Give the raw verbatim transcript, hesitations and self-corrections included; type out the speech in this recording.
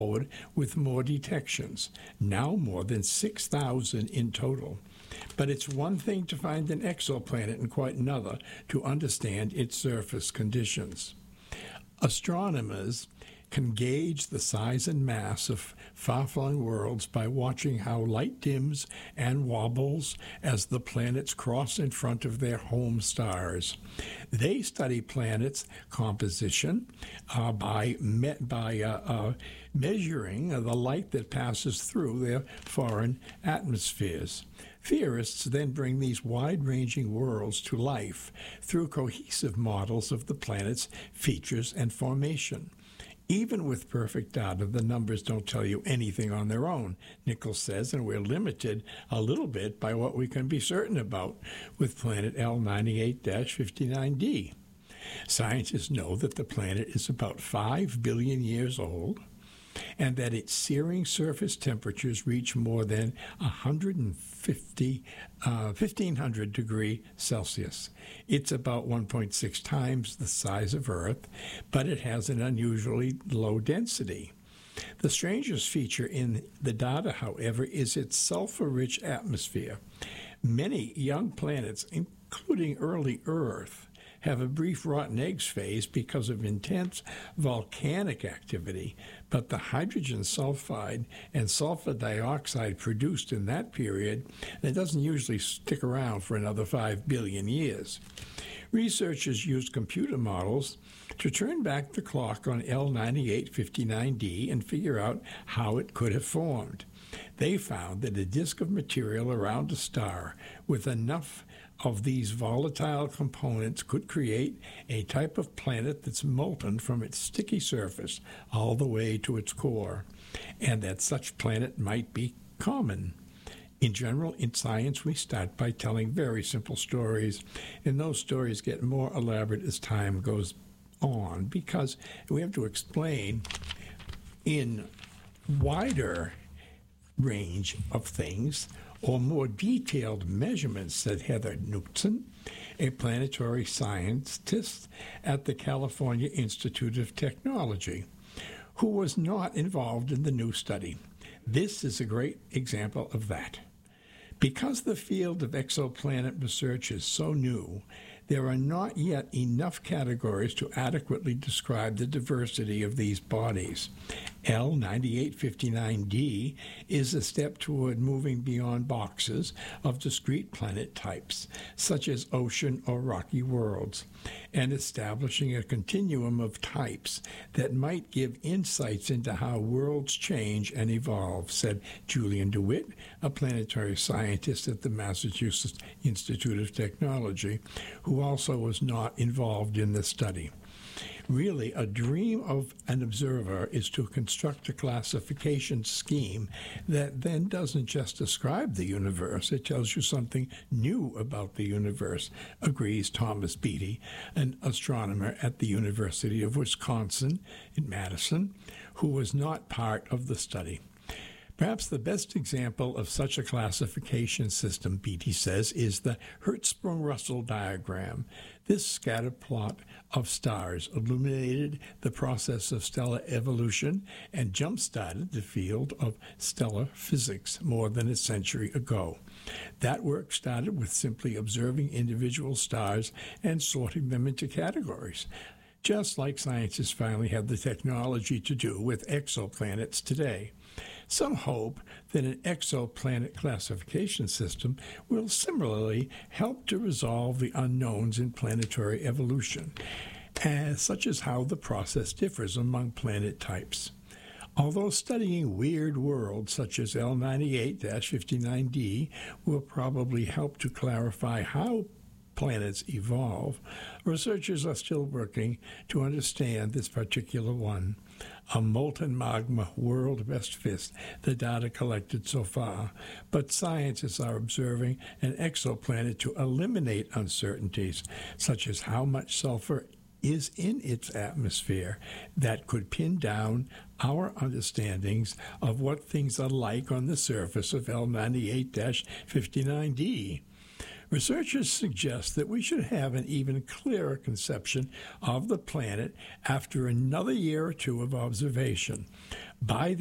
forward with more detections, now more than six thousand in total. But it's one thing to find an exoplanet and quite another to understand its surface conditions. Astronomers can gauge the size and mass of far-flung worlds by watching how light dims and wobbles as the planets cross in front of their home stars. They study planets' composition uh, by, me- by uh, uh, measuring the light that passes through their foreign atmospheres. Theorists then bring these wide-ranging worlds to life through cohesive models of the planet's features and formation. Even with perfect data, the numbers don't tell you anything on their own, Nichols says, and we're limited a little bit by what we can be certain about with planet L ninety-eight dash fifty-nine d. Scientists know that the planet is about five billion years old, and that its searing surface temperatures reach more than one hundred fifty, uh, fifteen hundred degrees Celsius. It's about one point six times the size of Earth, but it has an unusually low density. The strangest feature in the data, however, is its sulfur-rich atmosphere. Many young planets, including early Earth, have a brief rotten eggs phase because of intense volcanic activity, but the hydrogen sulfide and sulfur dioxide produced in that period, that doesn't usually stick around for another five billion years. Researchers used computer models to turn back the clock on L ninety-eight fifty-nine d and figure out how it could have formed. They found that a disk of material around a star with enough of these volatile components could create a type of planet that's molten from its sticky surface all the way to its core, and that such planet might be common. In general, in science, we start by telling very simple stories, and those stories get more elaborate as time goes on, because we have to explain in wider range of things or more detailed measurements, said Heather Knutson, a planetary scientist at the California Institute of Technology, who was not involved in the new study. This is a great example of that. Because the field of exoplanet research is so new, there are not yet enough categories to adequately describe the diversity of these bodies. L ninety-eight fifty-nine d is a step toward moving beyond boxes of discrete planet types, such as ocean or rocky worlds, and establishing a continuum of types that might give insights into how worlds change and evolve, said Julian DeWitt, a planetary scientist at the Massachusetts Institute of Technology, who also was not involved in the study. Really, a dream of an observer is to construct a classification scheme that then doesn't just describe the universe, it tells you something new about the universe, agrees Thomas Beatty, an astronomer at the University of Wisconsin in Madison, who was not part of the study. Perhaps the best example of such a classification system, Beatty says, is the Hertzsprung-Russell diagram. This scatter plot of stars illuminated the process of stellar evolution and jump-started the field of stellar physics more than a century ago. That work started with simply observing individual stars and sorting them into categories, just like scientists finally have the technology to do with exoplanets today. Some hope that an exoplanet classification system will similarly help to resolve the unknowns in planetary evolution, as such as how the process differs among planet types. Although studying weird worlds such as L ninety-eight fifty-nine d will probably help to clarify how planets evolve, researchers are still working to understand this particular one. A molten magma world best fits the data collected so far, but scientists are observing an exoplanet to eliminate uncertainties, such as how much sulfur is in its atmosphere, that could pin down our understandings of what things are like on the surface of L ninety-eight fifty-nine d. Researchers suggest that we should have an even clearer conception of the planet after another year or two of observation. By